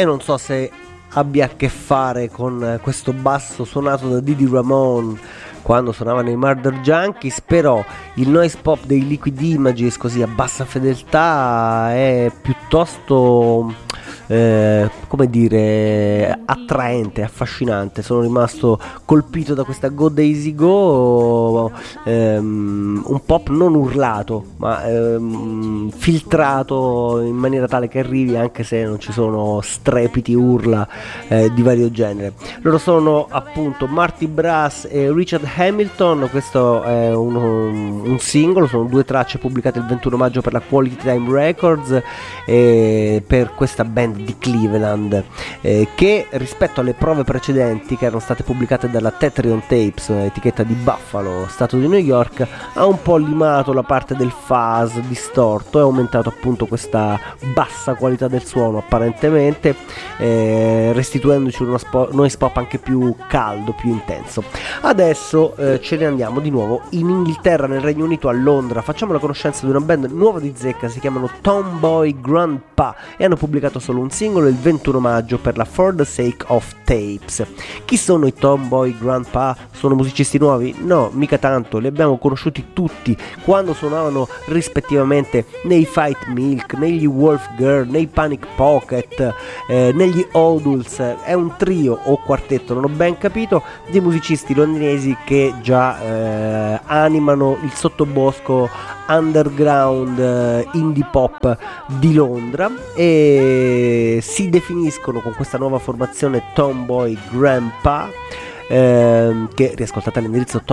e non so se abbia a che fare con questo basso suonato da Didi Ramone quando suonavano i Murder Junkies, però il noise pop dei Liquid Images, così a bassa fedeltà, è piuttosto come dire, attraente, affascinante. Sono rimasto colpito da questa Go Daisy Go, un pop non urlato ma filtrato in maniera tale che arrivi anche se non ci sono strepiti urla di vario genere. Loro sono appunto Marty Brass e Richard Hamilton. Questo è un singolo, sono 2 tracce pubblicate il 21 maggio per la Quality Time Records per questa band di Cleveland, che rispetto alle prove precedenti che erano state pubblicate dalla Tetrion Tapes, etichetta di Buffalo, stato di New York, ha un po' limato la parte del fuzz distorto e aumentato appunto questa bassa qualità del suono apparentemente, restituendoci uno noise pop anche più caldo, più intenso. Adesso ce ne andiamo di nuovo in Inghilterra, nel Regno Unito, a Londra. Facciamo la conoscenza di una band nuova di zecca, si chiamano Tomboy Grandpa e hanno pubblicato solo un singolo il 21 maggio per la For the Sake of Tapes. Chi sono i Tomboy Grandpa? Sono musicisti nuovi? No, mica tanto, li abbiamo conosciuti tutti quando suonavano rispettivamente nei Fight Milk, negli Wolf Girl, nei Panic Pocket, negli Oduls. È un trio o quartetto, non ho ben capito, di musicisti londinesi che già animano il sottobosco underground indie pop di Londra e si definiscono con questa nuova formazione Tomboy Grandpa, che riascoltate all'indirizzo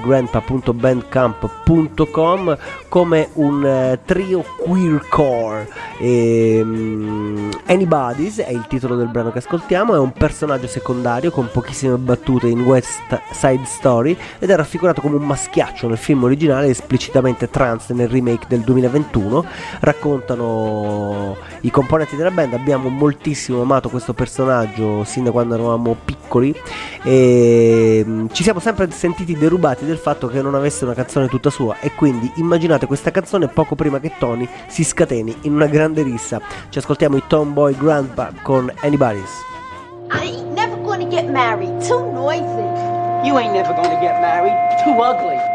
tomboygrandpa.bandcamp.com, come un trio queercore. Anybody's è il titolo del brano che ascoltiamo, è un personaggio secondario con pochissime battute in West Side Story ed è raffigurato come un maschiaccio nel film originale, esplicitamente trans nel remake del 2021. Raccontano i componenti della band: abbiamo moltissimo amato questo personaggio sin da quando eravamo piccoli e ci siamo sempre sentiti derubati del fatto che non avesse una canzone tutta sua, e quindi immaginate questa canzone poco prima che Tony si scateni in una grande rissa. Ci ascoltiamo i Tomboy Grandpa con Anybody's. I ain't never gonna get married, too noisy. You ain't never gonna get married, too ugly.